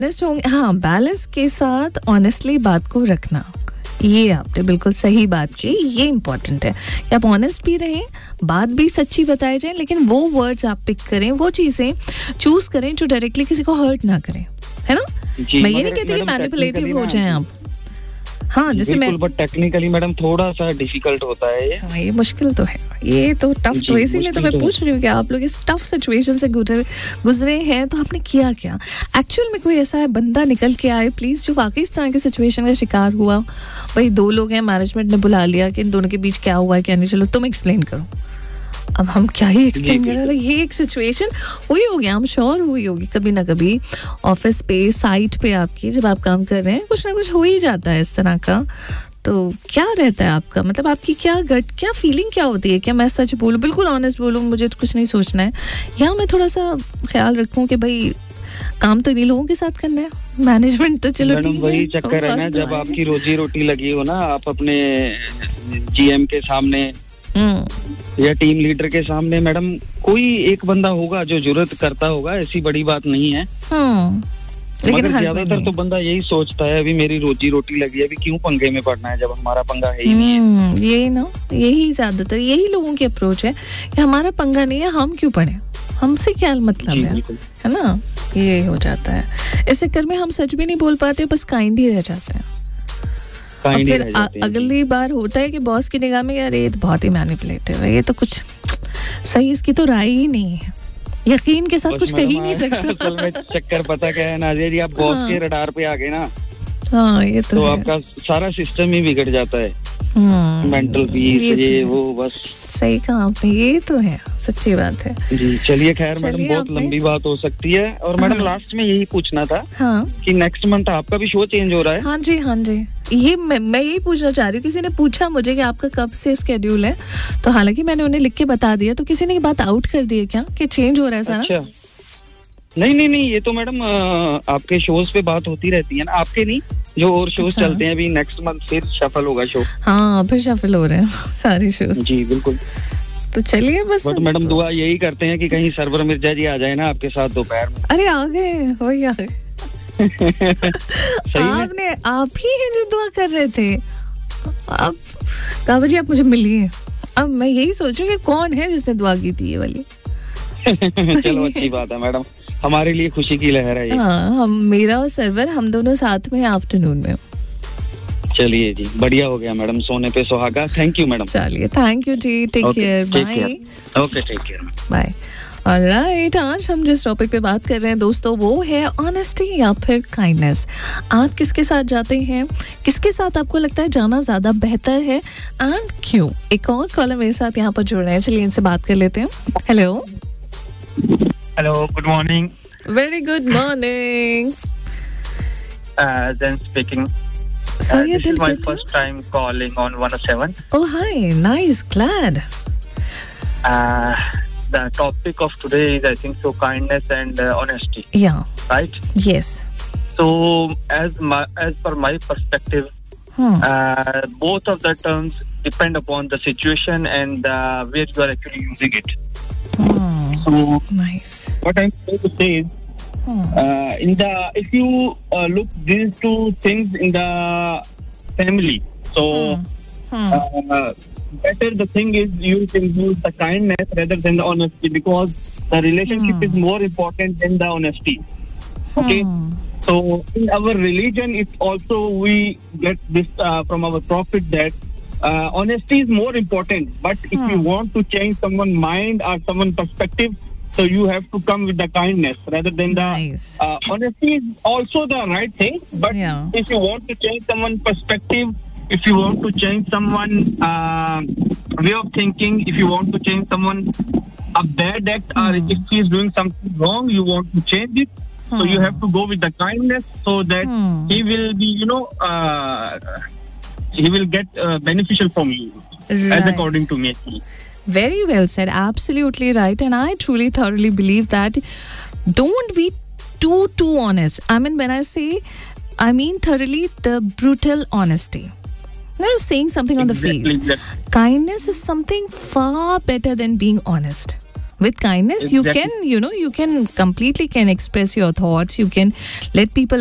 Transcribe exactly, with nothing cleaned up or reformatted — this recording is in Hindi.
ऑनेस्ट होंगे, हाँ, बैलेंस के साथ ऑनेस्टली बात को रखना, ये आपने बिल्कुल सही बात की, ये इम्पोर्टेंट है कि आप ऑनेस्ट भी रहें, बात भी सच्ची बताई जाए, लेकिन वो वर्ड्स आप पिक करें, वो चीज़ें चूज करें जो डायरेक्टली किसी को हर्ट ना करें, है ना? मैं ये नहीं कहती कि मैनिपुलेटिव हो जाएं आप, हाँ, जैसे मैं, बट टेक्निकली मैडम थोड़ा सा डिफिकल्ट होता है ये। हाँ, ये मुश्किल तो है, ये तो टफ, तो इसीलिए तो मैं पूछ रही हूँ कि आप लोग इस टफ सिचुएशन से गुजरे गुजरे हैं, तो आपने किया क्या? एक्चुअल में कोई ऐसा बंदा निकल के आए प्लीज जो वाकई इस तरह की सिचुएशन का शिकार हुआ, भाई दो लोग हैं, मैनेजमेंट ने बुला लिया कि इन दोनों के बीच क्या हुआ है क्या नहीं, चलो तुम एक्सप्लेन करो। अब हम क्या ही एक्सप्लेन कर रहे हैं, ये एक सिचुएशन हुई होगी, हम श्योर हुई होगी कभी ना कभी ऑफिस पे, साइट पे आपकी, जब आप काम कर रहे हैं, कुछ ना कुछ हो ही जाता है इस तरह का। तो क्या रहता है आपका, मतलब आपकी क्या गट, क्या फीलिंग क्या होती है? क्या मैं सच बोलूं, बिल्कुल ऑनेस्ट बोलूं, मुझे तो कुछ नहीं सोचना है, या मैं थोड़ा सा ख्याल रखूं कि भाई काम तो इन्हीं लोगों के साथ करना है, मैनेजमेंट तो चलो ठीक है। वही चक्कर है ना, जब आपकी रोजी रोटी लगी हो ना, आप अपने जीएम के सामने या टीम लीडर के सामने, मैडम कोई एक बंदा होगा जो जुर्रत करता होगा, ऐसी बड़ी बात नहीं है। लेकिन ज्यादातर तो बंदा यही सोचता है अभी मेरी रोजी रोटी लगी है, अभी क्यों पंगे में पड़ना है जब हमारा पंगा है ही नहीं है। यही ना, यही ज्यादातर यही लोगों की अप्रोच है कि हमारा पंगा नहीं है, हम क्यों पड़े, हमसे क्या मतलब है, है ना? ये हो जाता है, इस चक्कर में हम सच भी नहीं बोल पाते, बस काइंड ही रह जाते हैं। और फिर अगली बार होता है कि बॉस की निगाह में यार ये तो बहुत ही मैनिपुलेटिव है, ये तो कुछ सही, इसकी तो राय ही नहीं है, यकीन के साथ कुछ कह ही नहीं सकता। असल में चक्कर पता क्या है नाज़िया जी, आप बॉस के रडार पे आ गए ना, हाँ, ये तो, तो आपका सारा सिस्टम ही बिगड़ जाता है, मेंटल पीस, ये वो, बस सही कहा आपने, ये तो है, सच्ची बात है जी। चलिए खैर मैडम, बहुत लंबी बात हो सकती है, और मैडम हाँ। लास्ट में यही पूछना था हाँ। कि नेक्स्ट मंथ आपका भी शो चेंज हो रहा है? हाँ जी, हाँ जी, ये मैं, मैं यही पूछना चाह रही हूँ, किसी ने पूछा मुझे कि आपका कब से स्केड्यूल है, तो हालांकि मैंने उन्हें लिख के बता दिया, तो किसी ने बात आउट कर दी है क्या कि चेंज हो रहा है सारा? अच्छा, नहीं नहीं नहीं, ये तो मैडम आपके शोज पे बात होती रहती है ना, आपके नहीं, जो और शोज अच्छा। चलते हैं, अभी नेक्स्ट मंथ फिर शफल होगा शो। हाँ, फिर शफल हो रहे हैं सारे शोज जी, बिल्कुल। तो चलिए बस, बट मैडम दुआ यही करते हैं कि कहीं सरवर मिर्जा जी आ जाए ना आपके साथ दोपहर में। अरे आ गए, वही आ गए। आपने, आप ही हैं जो दुआ कर रहे थे। अब काबा जी आप मुझे मिलिए, अब मैं यही सोचूं कि कौन है जिसने दुआ की थी ये वाली। चलो अच्छी बात है मैडम, हमारे लिए खुशी की लहर है ये। हाँ, हम, मेरा और सरवर, हम दोनों साथ में आफ्टरनून में। चलिए जी, बढ़िया हो गया मैडम, सोने पे सुहागा। Thank you madam. चलिए, thank you ji, take care, bye. Okay, take care, bye. Alright, आज हम जिस टॉपिक पे बात कर रहे हैं दोस्तों, वो है ऑनेस्टी या फिर काइंडनेस। आप किसके साथ जाते हैं, किसके साथ आपको लगता है जाना ज्यादा बेहतर है, एंड क्यों? एक और कॉलर मेरे साथ यहाँ पर जुड़ रहे हैं, चलिए इनसे बात कर लेते हैं। Hello hello, good morning. Very good morning. Zen speaking. Sorry, uh, I this didn't is my get first you. time calling on one oh seven. Oh, hi. Nice. Glad. Uh, the topic of today is, I think, so kindness and uh, honesty. Yeah. Right? Yes. So, as my, as per my perspective, hmm. uh, both of the terms depend upon the situation and uh, where you are actually using it. Hmm. So, nice. What I'm trying to say is, Hmm. Uh, in the if you uh, look these two things in the family, so hmm. Hmm. Uh, better the thing is you can use the kindness rather than the honesty, because the relationship hmm. is more important than the honesty. Okay, hmm. so in our religion, it's also we get this uh, from our prophet that uh, honesty is more important. But if hmm. you want to change someone's mind or someone's perspective, so you have to come with the kindness rather than the nice. uh, honesty is also the right thing. But yeah. if you want to change someone's perspective, if you want to change someone's uh, way of thinking, if you want to change someone a bad act, hmm. or if he is doing something wrong, you want to change it. Hmm. So you have to go with the kindness, so that hmm. he will be, you know, uh, he will get uh, beneficial from you, right. as according to me. Very well said. Absolutely right. And I truly, thoroughly believe that don't be too, too honest. I mean, when I say, I mean thoroughly the brutal honesty. No, saying something on exactly, the face. Exactly. Kindness is something far better than being honest. with kindness, exactly. you can, you know, you can completely can express your thoughts. You can let people